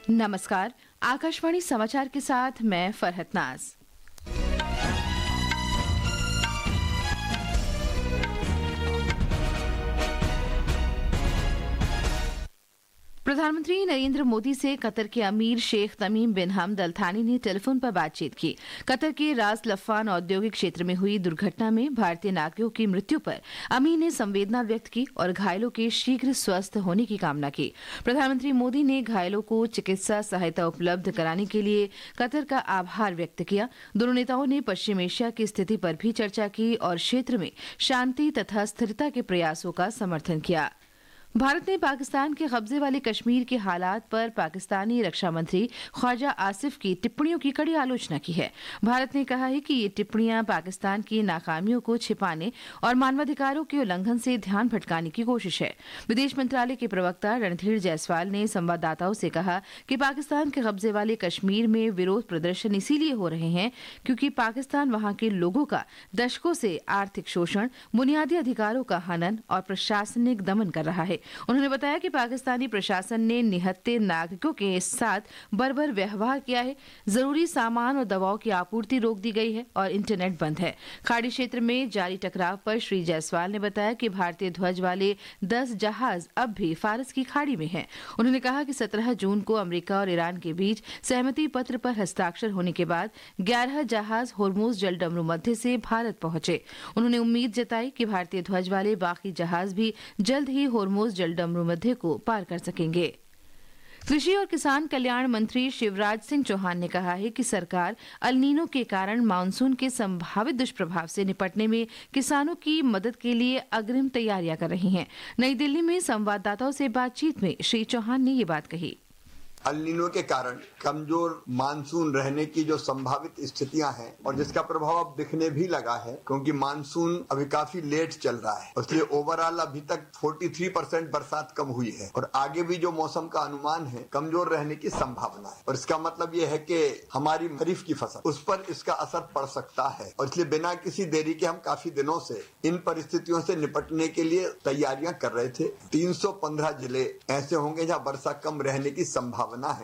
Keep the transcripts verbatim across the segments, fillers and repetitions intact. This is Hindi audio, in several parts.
नमस्कार। आकाशवाणी समाचार के साथ मैं फरहत नाज। प्रधानमंत्री नरेंद्र मोदी से कतर के अमीर शेख तमीम बिन हमद अल थानी ने टेलीफोन पर बातचीत की। कतर के रास लफान औद्योगिक क्षेत्र में हुई दुर्घटना में भारतीय नागरिकों की मृत्यु पर अमीर ने संवेदना व्यक्त की और घायलों के शीघ्र स्वस्थ होने की कामना की। प्रधानमंत्री मोदी ने घायलों को चिकित्सा सहायता उपलब्ध कराने के लिए कतर का आभार व्यक्त किया। दोनों नेताओं ने पश्चिम एशिया की स्थिति पर भी चर्चा की और क्षेत्र में शांति तथा स्थिरता के प्रयासों का समर्थन किया। भारत ने पाकिस्तान के कब्जे वाले कश्मीर के हालात पर पाकिस्तानी रक्षा मंत्री ख्वाजा आसिफ की टिप्पणियों की कड़ी आलोचना की है। भारत ने कहा है कि ये टिप्पणियां पाकिस्तान की नाकामियों को छिपाने और मानवाधिकारों के उल्लंघन से ध्यान भटकाने की कोशिश है। विदेश मंत्रालय के प्रवक्ता रणधीर जायसवाल ने संवाददाताओं से कहा कि पाकिस्तान के कब्जे वाले कश्मीर में विरोध प्रदर्शन इसीलिए हो रहे हैं क्योंकि पाकिस्तान वहां के लोगों का दशकों से आर्थिक शोषण, बुनियादी अधिकारों का हनन और प्रशासनिक दमन कर रहा है। उन्होंने बताया कि पाकिस्तानी प्रशासन ने निहत्थे नागरिकों के साथ बर्बर व्यवहार किया है। जरूरी सामान और दवाओं की आपूर्ति रोक दी गई है और इंटरनेट बंद है। खाड़ी क्षेत्र में जारी टकराव पर श्री जायसवाल ने बताया कि भारतीय ध्वज वाले दस जहाज अब भी फारस की खाड़ी में हैं। उन्होंने कहा कि सत्रह जून को अमेरिका और ईरान के बीच सहमति पत्र पर हस्ताक्षर होने के बाद ग्यारह जहाज होर्मुज जलडमरू मध्य से भारत पहुंचे। उन्होंने उम्मीद जताई कि भारतीय ध्वज वाले बाकी जहाज भी जल्द ही होर्मुज जलडमरू मध्य को पार कर सकेंगे। कृषि और किसान कल्याण मंत्री शिवराज सिंह चौहान ने कहा है कि सरकार अल नीनो के कारण मानसून के संभावित दुष्प्रभाव से निपटने में किसानों की मदद के लिए अग्रिम तैयारियां कर रही है। नई दिल्ली में संवाददाताओं से बातचीत में श्री चौहान ने ये बात कही। अल नीनो के कारण कमजोर मानसून रहने की जो संभावित स्थितियां हैं और जिसका प्रभाव अब दिखने भी लगा है क्योंकि मानसून अभी काफी लेट चल रहा है, इसलिए ओवरऑल अभी तक तैंतालीस परसेंट बरसात कम हुई है और आगे भी जो मौसम का अनुमान है कमजोर रहने की संभावना है और इसका मतलब ये है कि हमारी खरीफ की फसल उस पर इसका असर पड़ सकता है और इसलिए बिना किसी देरी के हम काफी दिनों से इन परिस्थितियों से निपटने के लिए तैयारियां कर रहे थे। तीन सौ पंद्रह जिले ऐसे होंगे जहां वर्षा कम रहने की संभावना है।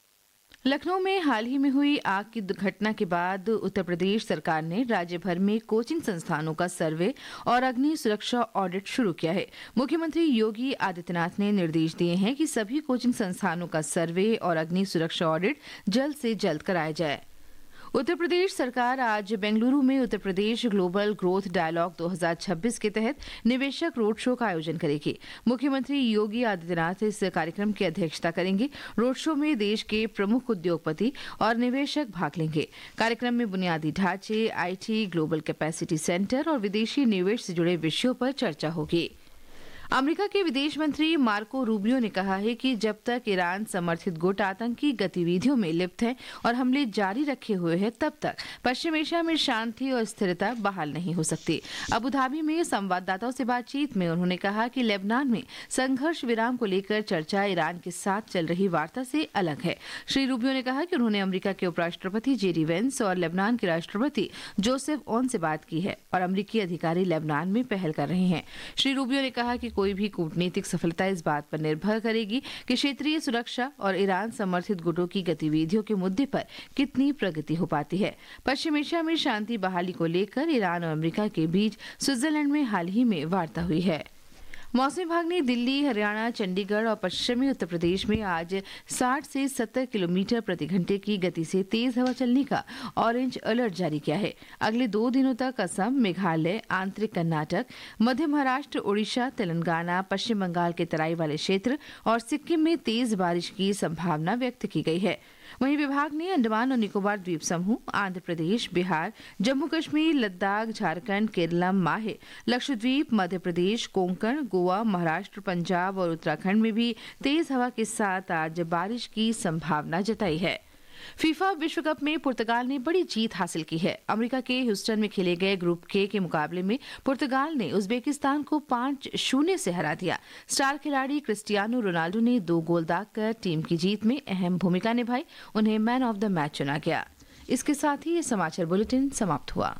लखनऊ में हाल ही में हुई आग की घटना के बाद उत्तर प्रदेश सरकार ने राज्य भर में कोचिंग संस्थानों का सर्वे और अग्नि सुरक्षा ऑडिट शुरू किया है। मुख्यमंत्री योगी आदित्यनाथ ने निर्देश दिए हैं कि सभी कोचिंग संस्थानों का सर्वे और अग्नि सुरक्षा ऑडिट जल्द से जल्द कराया जाए। उत्तर प्रदेश सरकार आज बेंगलुरु में Uttar Pradesh global growth dialogue दो हज़ार छब्बीस के तहत निवेशक रोड शो का आयोजन करेगी। मुख्यमंत्री योगी आदित्यनाथ इस कार्यक्रम की अध्यक्षता करेंगे। रोड शो में देश के प्रमुख उद्योगपति और निवेशक भाग लेंगे। कार्यक्रम में बुनियादी ढांचे, आईटी, ग्लोबल कैपेसिटी सेंटर और विदेशी निवेश से जुड़े विषयों पर चर्चा होगी। अमेरिका के विदेश मंत्री मार्को रूबियो ने कहा है कि जब तक ईरान समर्थित गुट आतंकी गतिविधियों में लिप्त है और हमले जारी रखे हुए हैं तब तक पश्चिम एशिया में शांति और स्थिरता बहाल नहीं हो सकती। अबू धाबी में संवाददाताओं से बातचीत में उन्होंने कहा कि लेबनान में संघर्ष विराम को लेकर चर्चा ईरान के साथ चल रही वार्ता से अलग है। श्री रूबियो ने कहा कि उन्होंने अमेरिका के उपराष्ट्रपति जेडी वेंस और लेबनान के राष्ट्रपति जोसेफ ओन से बात की है और अमेरिकी अधिकारी लेबनान में पहल कर रहे हैं। श्री रूबियो ने कहा कि कोई भी कूटनीतिक सफलता इस बात पर निर्भर करेगी कि क्षेत्रीय सुरक्षा और ईरान समर्थित गुटों की गतिविधियों के मुद्दे पर कितनी प्रगति हो पाती है। पश्चिम एशिया में शांति बहाली को लेकर ईरान और अमेरिका के बीच स्विट्जरलैंड में हाल ही में वार्ता हुई है। मौसम विभाग ने दिल्ली, हरियाणा, चंडीगढ़ और पश्चिमी उत्तर प्रदेश में आज साठ से सत्तर किलोमीटर प्रति घंटे की गति से तेज हवा चलने का ऑरेंज अलर्ट जारी किया है। अगले दो दिनों तक असम, मेघालय, आंतरिक कर्नाटक, मध्य महाराष्ट्र, ओडिशा, तेलंगाना, पश्चिम बंगाल के तराई वाले क्षेत्र और सिक्किम में तेज बारिश की संभावना व्यक्त की गई है। वहीं विभाग ने अंडमान और निकोबार द्वीप समूह, आंध्र प्रदेश, बिहार, जम्मू कश्मीर, लद्दाख, झारखंड, केरलम, माहे, लक्षद्वीप, मध्य प्रदेश, कोंकण, गोवा, महाराष्ट्र, पंजाब और उत्तराखंड में भी तेज हवा के साथ आज बारिश की संभावना जताई है। फीफा विश्व कप में पुर्तगाल ने बड़ी जीत हासिल की है। अमेरिका के ह्यूस्टन में खेले गए ग्रुप के के मुकाबले में पुर्तगाल ने उज्बेकिस्तान को पांच शून्य से हरा दिया। स्टार खिलाड़ी क्रिस्टियानो रोनाल्डो ने दो गोल दागकर टीम की जीत में अहम भूमिका निभाई। उन्हें मैन ऑफ द मैच चुना गया। इसके साथ ही ये समाचार बुलेटिन समाप्त हुआ।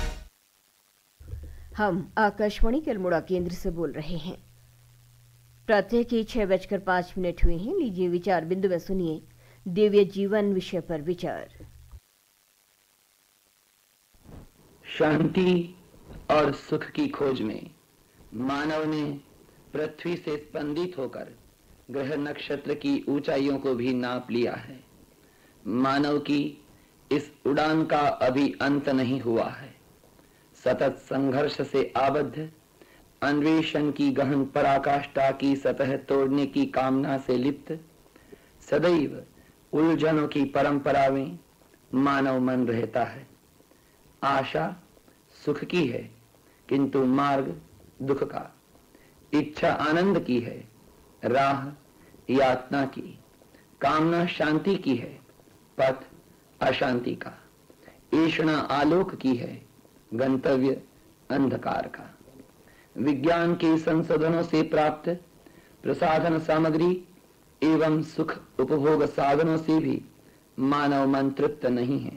हम आकाशवाणी के अल्मोड़ा केंद्र से बोल रहे हैं। प्रातः की छह बजकर पाँच मिनट हुए हैं। लीजिए विचार बिंदु में सुनिए दिव्य जीवन विषय पर विचार। शांति और सुख की खोज में मानव ने पृथ्वी से स्पंदित होकर ग्रह नक्षत्र की ऊंचाइयों को भी नाप लिया है। मानव की इस उड़ान का अभी अंत नहीं हुआ है। सतत संघर्ष से आबद्ध अन्वेषण की गहन पराकाष्ठा की सतह तोड़ने की कामना से लिप्त सदैव उलझनों की परंपरा में मानव मन रहता है। आशा सुख की है किंतु मार्ग दुख का, इच्छा आनंद की है राह यातना की, कामना शांति की है पथ अशांति का, ऐषणा आलोक की है गंतव्य अंधकार का। विज्ञान के संशोधनों से प्राप्त प्रसाधन सामग्री एवं सुख उपभोग साधनों से भी मानव मन तृप्त नहीं है।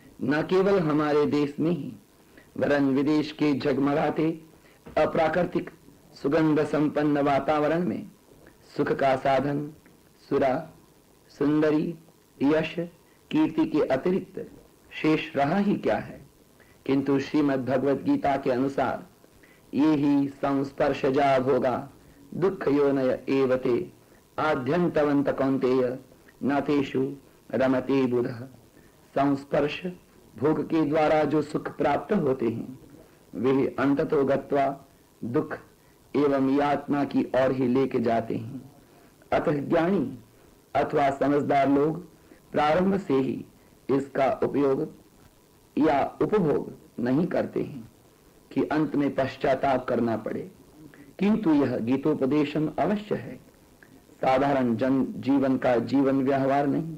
न केवल हमारे देश में ही वरन विदेश के झगमगाते अप्राकृतिक सुगंध संपन्न वातावरण में सुख का साधन सुरा सुंदरी यश कीर्ति के अतिरिक्त शेष रहा ही क्या है। किंतु श्रीमद् भगवत गीता के अनुसार ये ही संस्पर्शजा भोगा दुख योनय एवते आद्यंतवंत कौन्तेय न तेषु रमते बुधः। संस्पर्श भोग के द्वारा जो सुख प्राप्त होते हैं वे अंततो गत्वा दुख एवं यातना की ओर ही लेके जाते हैं। अतः ज्ञानी अथवा समझदार लोग प्रारंभ से ही इसका उपयोग या उपभोग नहीं करते हैं कि अंत में पश्चाताप करना पड़े। किंतु यह गीतोपदेशम अवश्य है, साधारण जन जीवन का जीवन व्यवहार नहीं।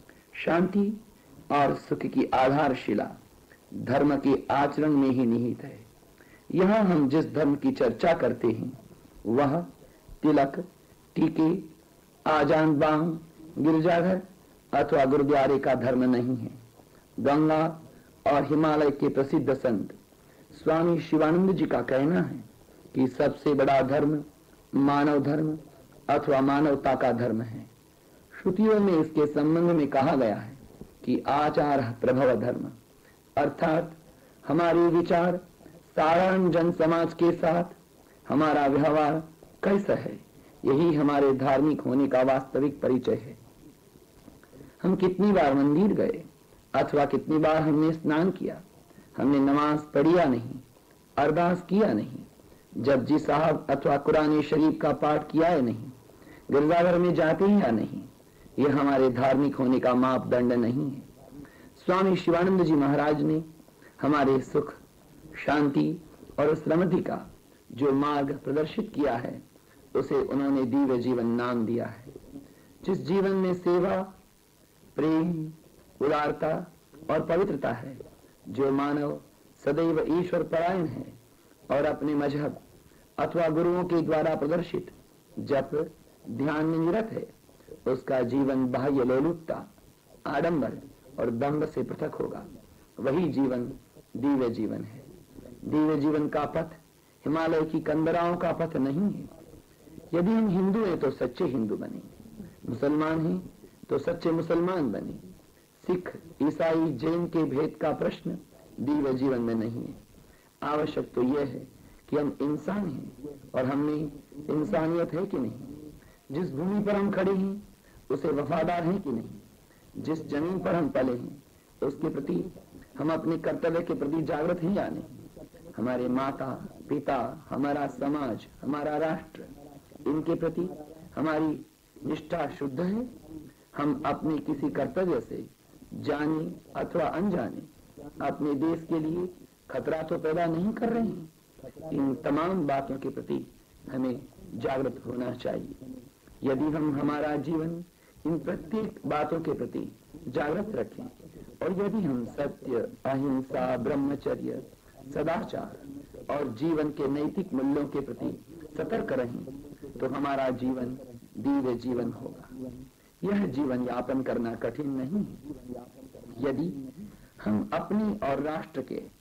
शांति और सुख की आधारशिला धर्म के आचरण में ही निहित है। यहाँ हम जिस धर्म की चर्चा करते हैं वह तिलक टीके आजान बांग गिरजाघर अथवा गुरुद्वारे का धर्म नहीं है। गंगा और हिमालय के प्रसिद्ध संत स्वामी शिवानंद जी का कहना है कि सबसे बड़ा धर्म मानव धर्म अथवा मानवता का धर्म है। श्रुतियों में इसके संबंध में कहा गया है कि आचार प्रभव धर्म, अर्थात हमारे विचार साधारण जन समाज के साथ हमारा व्यवहार कैसा है, यही हमारे धार्मिक होने का वास्तविक परिचय है। हम कितनी बार मंदिर गए अथवा कितनी बार हमने स्नान किया, हमने नमाज पढ़ी या नहीं, अरदास किया नहीं, जपजी साहब अथवा कुरान शरीफ का पाठ किया या नहीं, गिरजाघर में जाते हैं या नहीं, यह हमारे धार्मिक होने का मापदंड नहीं है। स्वामी शिवानंद जी महाराज ने हमारे सुख शांति और समृद्धि का जो मार्ग प्रदर्शित किया है उसे उन्होंने दिव्य जीवन नाम दिया है। जिस जीवन में सेवा प्रेम उदारता और पवित्रता है, जो मानव सदैव ईश्वर परायण है और अपने मजहब अथवा गुरुओं के द्वारा प्रदर्शित जप ध्यान में निरत है, उसका जीवन बाह्य लोलुपता आडंबर और दंभ से पृथक होगा। वही जीवन दिव्य जीवन है। दिव्य जीवन का पथ हिमालय की कंदराओं का पथ नहीं है। यदि हम हिंदू हैं तो सच्चे हिंदू बने, मुसलमान हैं तो सच्चे मुसलमान बने। सिख ईसाई जैन के भेद का प्रश्न दिव्य जीवन में नहीं है। आवश्यक तो यह है कि हम इंसान हैं और हमने इंसानियत है कि नहीं, जिस भूमि पर हम खड़े हैं उसे वफादार हैं कि नहीं, जिस जमीन पर हम पले हैं उसके प्रति हम अपने कर्तव्य के प्रति जागृत हैं या नहीं। हमारे माता पिता, हमारा समाज, हमारा राष्ट्र, इनके प्रति हमारी निष्ठा शुद्ध है। हम अपने किसी कर्तव्य से जाने अथवा अनजाने अपने देश के लिए खतरा तो पैदा नहीं कर रहे हैं। इन तमाम बातों के प्रति हमें जागृत होना चाहिए। यदि हम हमारा जीवन इन प्रत्येक बातों के प्रति जागृत रखें और यदि हम सत्य अहिंसा ब्रह्मचर्य सदाचार और जीवन के नैतिक मूल्यों के प्रति सतर्क रहें तो हमारा जीवन दिव्य जीवन होगा। यह जीवन यापन करना कठिन नहीं है। यदि हम अपने और राष्ट्र के